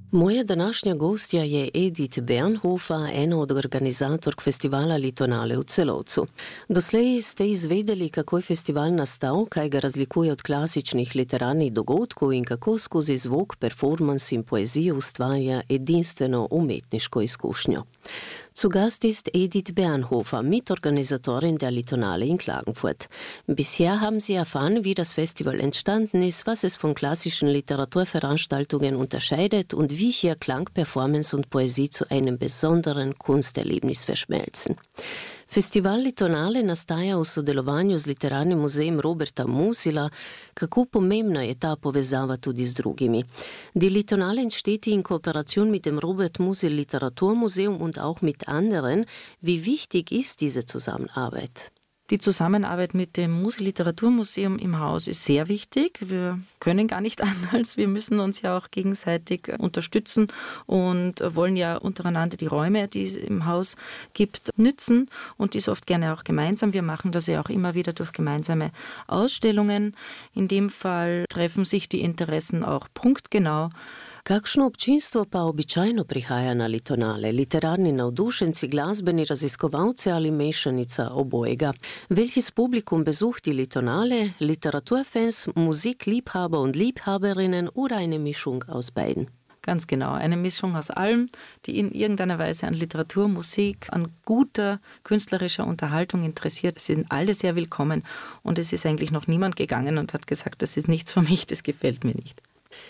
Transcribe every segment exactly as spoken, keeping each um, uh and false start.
Moja današnja gostja je Edith Bernhofer, ena od organizatork festivala Litonale v Celovcu. Doslej ste izvedeli, kako je festival nastal, kaj ga razlikuje od klasičnih literarnih dogodkov in kako skozi zvok, performans in poezijo ustvarja edinstveno umetniško izkušnjo. Zu Gast ist Edith Bernhofer, Mitorganisatorin der Litonale in Klagenfurt. Bisher haben Sie erfahren, wie das Festival entstanden ist, was es von klassischen Literaturveranstaltungen unterscheidet und wie hier Klang, Performance und Poesie zu einem besonderen Kunsterlebnis verschmelzen. Festival Litonale nastaja v sodelovanju z Literarnim muzejem Roberta Musila. Kako pomembna je ta povezava tudi z drugimi? Die Litonale entsteht in Kooperation mit dem Robert Musil Literaturmuseum und auch mit anderen. Wie wichtig ist diese Zusammenarbeit? Die Zusammenarbeit mit dem Musil Literaturmuseum im Haus ist sehr wichtig. Wir können gar nicht anders. Wir müssen uns ja auch gegenseitig unterstützen und wollen ja untereinander die Räume, die es im Haus gibt, nützen und dies oft gerne auch gemeinsam. Wir machen das ja auch immer wieder durch gemeinsame Ausstellungen. In dem Fall treffen sich die Interessen auch punktgenau. Kakšno občinstvo pa običajno prihaja na Litonale? Literarni navdušenci, glasbeni raziskovalci ali mešanica obojega? Welches Publikum besucht die Litonale? Literaturfans, Musikliebhaber und Liebhaberinnen oder eine Mischung aus beiden? Ganz genau, eine Mischung aus allem, die in irgendeiner Weise an Literatur, Musik, an guter künstlerischer Unterhaltung interessiert. Sie sind alle sehr willkommen und es ist eigentlich noch niemand gegangen und hat gesagt, das ist nichts für mich, das gefällt mir nicht.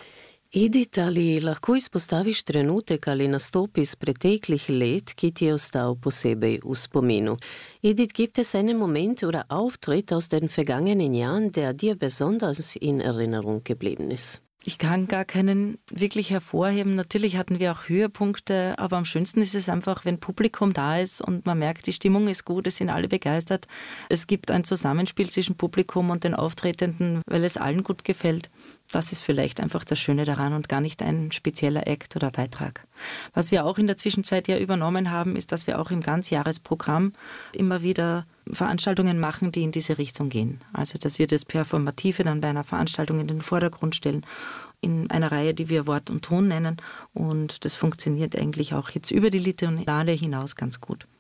Edith, ali lahko izpostaviš trenutek ali nastop iz preteklih let, ki ti je ostal posebej v spominu? Edith, gibt es einen Moment oder Auftritt aus den vergangenen Jahren, der dir besonders in Erinnerung geblieben ist? Ich kann gar keinen wirklich hervorheben. Natürlich hatten wir auch Höhepunkte, aber am schönsten ist es einfach, wenn Publikum da ist und man merkt, die Stimmung ist gut, es sind alle begeistert. Es gibt ein Zusammenspiel zwischen Publikum und den Auftretenden, weil es allen gut gefällt. Das ist vielleicht einfach das Schöne daran und gar nicht ein spezieller Act oder Beitrag. Was wir auch in der Zwischenzeit ja übernommen haben, ist, dass wir auch im Ganzjahresprogramm immer wieder Veranstaltungen machen, die in diese Richtung gehen. Also, dass wir das Performative dann bei einer Veranstaltung in den Vordergrund stellen, in einer Reihe, die wir Wort und Ton nennen. Und das funktioniert eigentlich auch jetzt über die Litonale hinaus ganz gut.